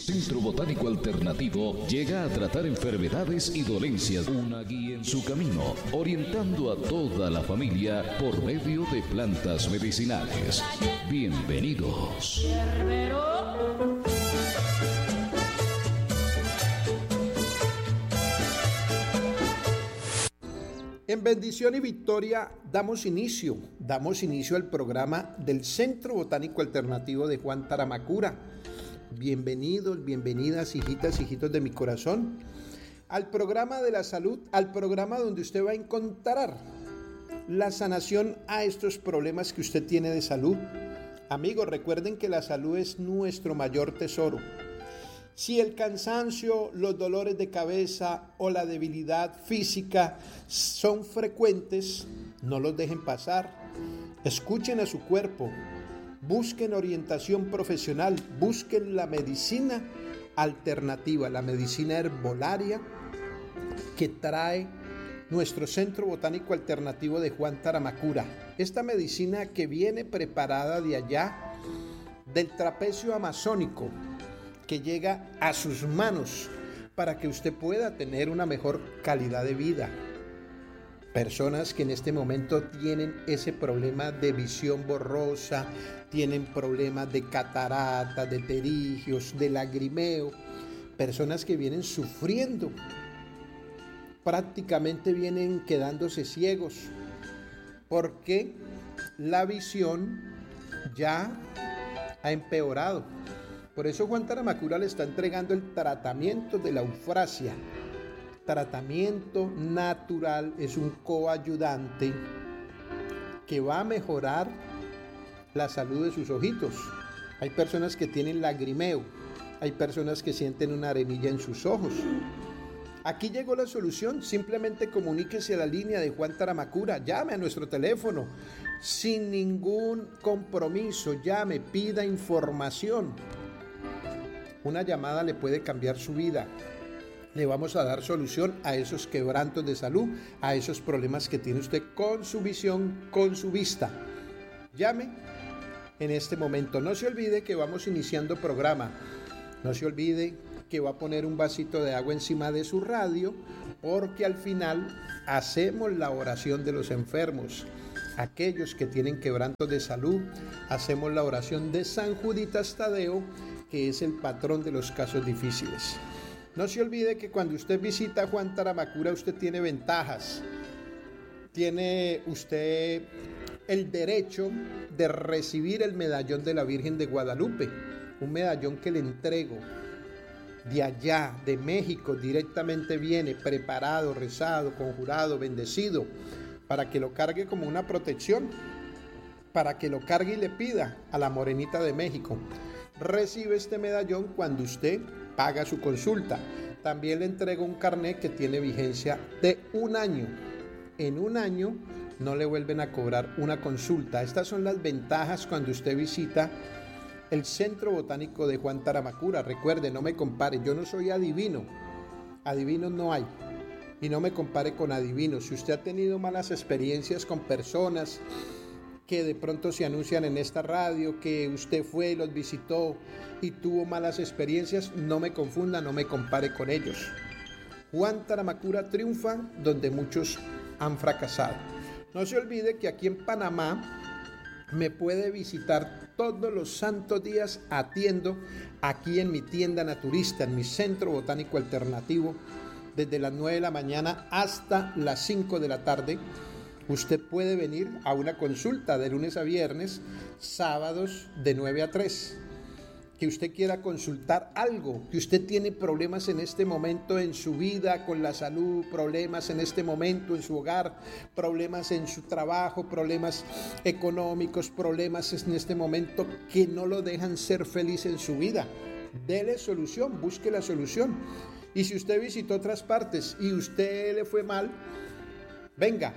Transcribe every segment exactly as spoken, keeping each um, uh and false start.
Centro Botánico Alternativo llega a tratar enfermedades y dolencias, una guía en su camino, orientando a toda la familia por medio de plantas medicinales. Bienvenidos. En bendición y victoria damos inicio, damos inicio al programa del Centro Botánico Alternativo de Juan Taramacura. Bienvenidos, bienvenidas, hijitas, hijitos de mi corazón, al programa de la salud, al programa donde usted va a encontrar la sanación a estos problemas que usted tiene de salud. Amigos, recuerden que la salud es nuestro mayor tesoro. Si el cansancio, los dolores de cabeza o la debilidad física son frecuentes, no los dejen pasar. Escuchen a su cuerpo, busquen orientación profesional, busquen la medicina alternativa, la medicina herbolaria que trae nuestro Centro Botánico Alternativo de Juan Taramacura. Esta medicina que viene preparada de allá, del trapecio amazónico, que llega a sus manos para que usted pueda tener una mejor calidad de vida. Personas que en este momento tienen ese problema de visión borrosa, tienen problemas de catarata, de pterigios, de lagrimeo, personas que vienen sufriendo, prácticamente vienen quedándose ciegos, porque la visión ya ha empeorado. Por eso Juan Taramacura le está entregando el tratamiento de la eufrasia. Tratamiento natural, es un coayudante que va a mejorar la salud de sus ojitos. Hay personas que tienen lagrimeo, hay personas que sienten una arenilla en sus ojos. Aquí llegó la solución, simplemente comuníquese a la línea de Juan Taramacura, llame a nuestro teléfono, sin ningún compromiso, llame, pida información. Una llamada le puede cambiar su vida. Le vamos a dar solución a esos quebrantos de salud, a esos problemas que tiene usted con su visión, con su vista. Llame en este momento. No se olvide que vamos iniciando programa. No se olvide que va a poner un vasito de agua encima de su radio, porque al final hacemos la oración de los enfermos. Aquellos que tienen quebrantos de salud, hacemos la oración de San Juditas Tadeo, que es el patrón de los casos difíciles. No se olvide que cuando usted visita Juan Taramacura, usted tiene ventajas. Tiene usted el derecho de recibir el medallón de la Virgen de Guadalupe, un medallón que le entrego de allá, de México, directamente viene preparado, rezado, conjurado, bendecido, para que lo cargue como una protección, para que lo cargue y le pida a la Morenita de México. Recibe este medallón cuando usted paga su consulta. También le entrego un carnet que tiene vigencia de un año. En un año no le vuelven a cobrar una consulta. Estas son las ventajas cuando usted visita el Centro Botánico de Juan Taramacura. Recuerde, no me compare, yo no soy adivino. Adivinos no hay. Y no me compare con adivinos. Si usted ha tenido malas experiencias con personas que de pronto se anuncian en esta radio, que usted fue, los visitó y tuvo malas experiencias, no me confunda, no me compare con ellos. Juan Taramacura triunfa donde muchos han fracasado. No se olvide que aquí en Panamá me puede visitar todos los santos días. Atiendo aquí en mi tienda naturista, en mi Centro Botánico Alternativo, desde las nueve de la mañana hasta las cinco de la tarde. Usted puede venir a una consulta de lunes a viernes, sábados de nueve a tres. Que usted quiera consultar algo, que usted tiene problemas en este momento en su vida, con la salud, problemas en este momento en su hogar, problemas en su trabajo, problemas económicos, problemas en este momento que no lo dejan ser feliz en su vida. Dele solución, busque la solución. Y si usted visitó otras partes y usted le fue mal, venga.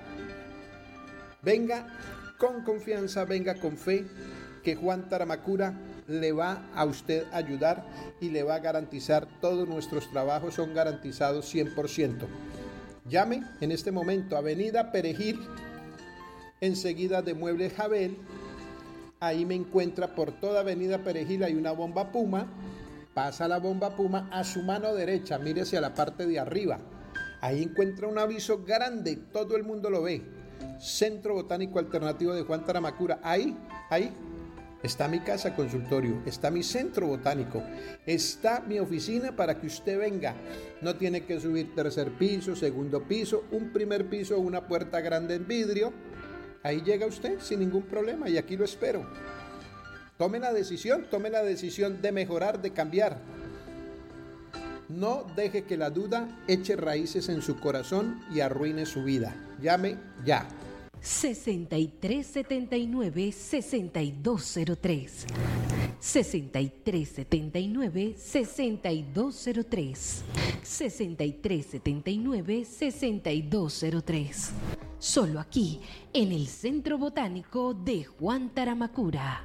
Venga con confianza, venga con fe, que Juan Taramacura le va a usted ayudar y le va a garantizar. Todos nuestros trabajos son garantizados cien por ciento. Llame en este momento, Avenida Perejil, enseguida de Muebles Jabel. Ahí me encuentra por toda Avenida Perejil, hay una bomba Puma. pasa la bomba Puma a su mano derecha, mire hacia la parte de arriba. Ahí encuentra un aviso grande, todo el mundo lo ve. Centro Botánico Alternativo de Juan Taramacura. Ahí, ahí está mi casa consultorio, está mi centro botánico, está mi oficina para que usted venga. No tiene que subir tercer piso, segundo piso, un primer piso, una puerta grande en vidrio. Ahí llega usted sin ningún problema y aquí lo espero. Tome la decisión, tome la decisión de mejorar, de cambiar. No deje que la duda eche raíces en su corazón y arruine su vida. Llame ya. sesenta y tres setenta y nueve, sesenta y dos cero tres. sesenta y tres setenta y nueve, sesenta y dos cero tres. sesenta y tres setenta y nueve, sesenta y dos cero tres. Solo aquí, en el Centro Botánico de Juan Taramacura.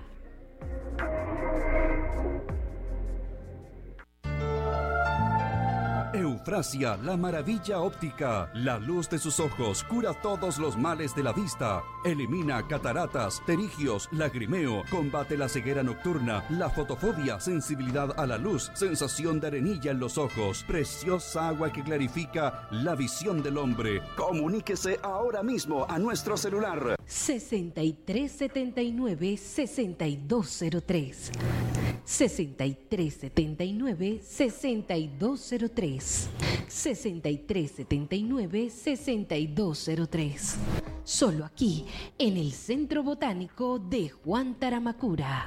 Eufrasia, la maravilla óptica. La luz de sus ojos cura todos los males de la vista. Elimina cataratas, pterigios, lagrimeo. Combate la ceguera nocturna, la fotofobia, sensibilidad a la luz, sensación de arenilla en los ojos. Preciosa agua que clarifica la visión del hombre. Comuníquese ahora mismo a nuestro celular. sesenta y tres setenta y nueve, sesenta y dos cero tres. sesenta y tres setenta y nueve, sesenta y dos cero tres. sesenta y tres setenta y nueve, sesenta y dos cero tres. Solo aquí, en el Centro Botánico de Juan Taramacura.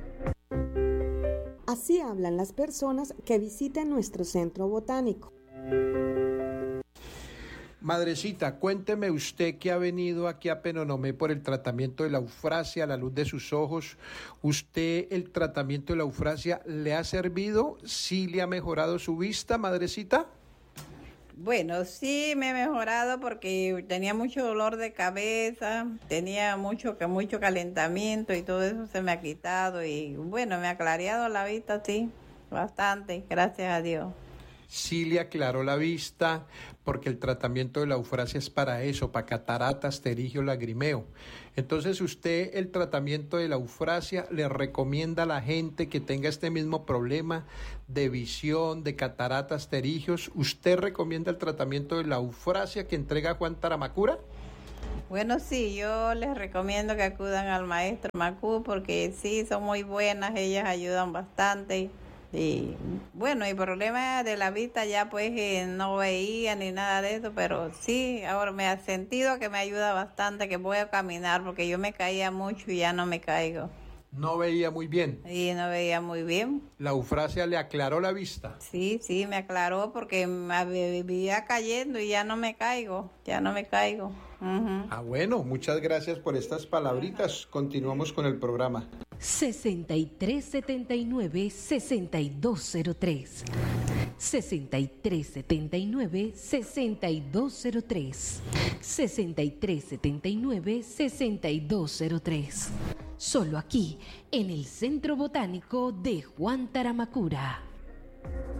Así hablan las personas que visitan nuestro centro botánico. Madrecita, cuénteme usted que ha venido aquí a Penonomé por el tratamiento de la eufrasia a la luz de sus ojos. ¿Usted el tratamiento de la eufrasia le ha servido? ¿Sí le ha mejorado su vista, madrecita? Bueno, sí me he mejorado porque tenía mucho dolor de cabeza, tenía mucho, mucho calentamiento y todo eso se me ha quitado y bueno, me ha clareado la vista, sí, bastante, gracias a Dios. Sí le aclaró la vista, porque el tratamiento de la eufrasia es para eso, para cataratas, pterigio, lagrimeo. Entonces usted el tratamiento de la eufrasia le recomienda a la gente que tenga este mismo problema de visión, de cataratas, pterigios. ¿Usted recomienda el tratamiento de la eufrasia que entrega Juan Taramacura? Bueno, sí, yo les recomiendo que acudan al maestro Macú porque sí, son muy buenas, ellas ayudan bastante. Y bueno, el problema de la vista ya pues eh, no veía ni nada de eso, pero sí, ahora me ha sentido que me ayuda bastante, que voy a caminar porque yo me caía mucho y ya no me caigo. No veía muy bien. Y no veía muy bien. ¿La eufrasia le aclaró la vista? Sí, sí, me aclaró porque me vivía cayendo y ya no me caigo, ya no me caigo. Uh-huh. Ah, bueno, muchas gracias por estas palabritas. Continuamos con el programa. sesenta y tres setenta y nueve, sesenta y dos cero tres. sesenta y tres setenta y nueve, sesenta y dos cero tres. sesenta y tres setenta y nueve, sesenta y dos cero tres. Solo aquí, en el Centro Botánico de Juan Taramacura.